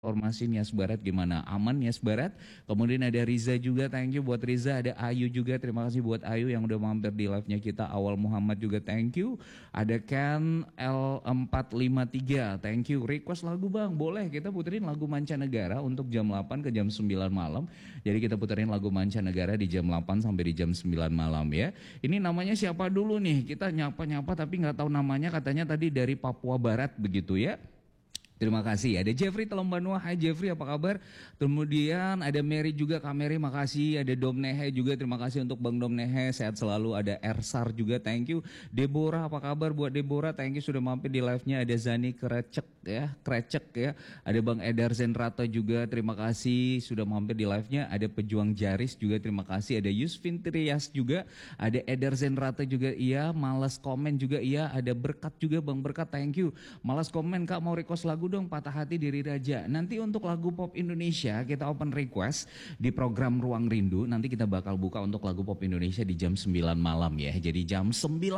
Informasi Nias Barat gimana? Aman Nias Barat. Kemudian ada Riza juga, thank you buat Riza. Ada Ayu juga, terima kasih buat Ayu yang udah mampir di live-nya kita. Awal Muhammad juga thank you. Ada Ken L453, thank you. Request lagu bang, boleh kita puterin lagu mancanegara untuk jam 8 ke jam 9 malam. Jadi kita puterin lagu mancanegara di jam 8 sampai di jam 9 malam ya. Ini namanya siapa dulu nih? Kita nyapa-nyapa tapi nggak tahu namanya, katanya tadi dari Papua Barat begitu ya. Terima kasih. Ada Jeffrey Telombanua. Hai Jeffrey, apa kabar? Kemudian ada Mary juga, Kak Mary makasih. Ada Dom Nehe juga, terima kasih untuk Bang Dom Nehe. Sehat selalu. Ada Ersar juga, thank you. Deborah, apa kabar buat Deborah? Thank you sudah mampir di live-nya. Ada Zani Krecek ya. Ada Bang Edar Zenrata juga, terima kasih sudah mampir di live-nya. Ada Pejuang Jaris juga, terima kasih. Ada Yusfin Trias juga. Ada Edar Zenrata juga, iya. Malas komen juga, iya. Ada Berkat juga, Bang Berkat, thank you. Malas komen, Kak mau request lagu dong, Patah Hati Diri Raja. Nanti untuk lagu pop Indonesia kita open request di program Ruang Rindu. Nanti kita bakal buka untuk lagu pop Indonesia di jam 9 malam ya. Jadi jam 9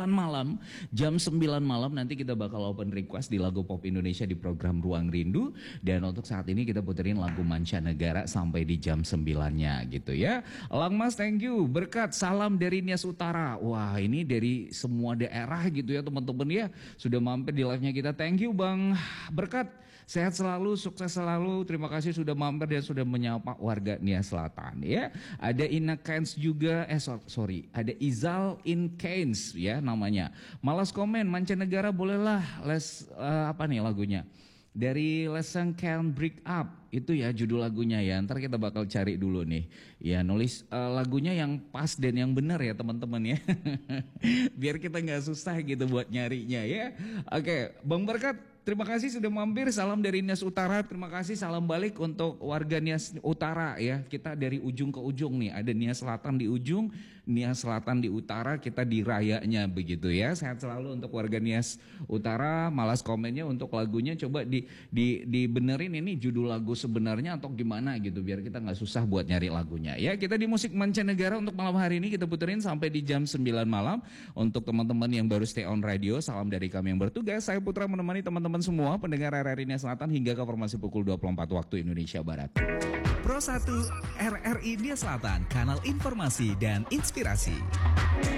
malam nanti kita bakal open request di lagu pop Indonesia di program Ruang Rindu. Dan untuk saat ini kita puterin lagu mancanegara sampai di jam 9-nya gitu ya. Lang Mas, thank you. Berkat, salam dari Nias Utara. Wah, ini dari semua daerah gitu ya teman-teman ya. Sudah mampir di live-nya kita. Thank you Bang Berkat. Sehat selalu, sukses selalu. Terima kasih sudah mampir dan sudah menyapa warga Nias Selatan ya. Ada Ina Keynes juga, ada Izal in Keynes ya namanya. Malas komen, mancanegara bolehlah. Apa nih lagunya? Dari Lesson Can Break Up, itu ya judul lagunya ya. Ntar kita bakal cari dulu nih. Ya nulis lagunya yang pas dan yang benar ya teman-teman ya. Biar kita nggak susah gitu buat nyarinya ya. Oke, Bang Berkat, terima kasih sudah mampir. Salam dari Nias Utara. Terima kasih, salam balik untuk warga Nias Utara ya. Kita dari ujung ke ujung nih. Ada Nias Selatan di ujung, Nias Selatan di utara, kita di rayanya begitu ya. Sehat selalu untuk warga Nias Utara. Malas komennya untuk lagunya, coba dibenerin ini judul lagu sebenarnya atau gimana gitu, biar kita nggak susah buat nyari lagunya ya. Kita di musik mancanegara untuk malam hari ini kita puterin sampai di jam 9 malam. Untuk teman-teman yang baru stay on radio, salam dari kami yang bertugas. Saya Putra menemani teman-teman semua pendengar RRI Nias Selatan hingga ke informasi pukul 24 waktu Indonesia Barat. Pro 1 RRI Nias Selatan, kanal informasi dan inspirasi.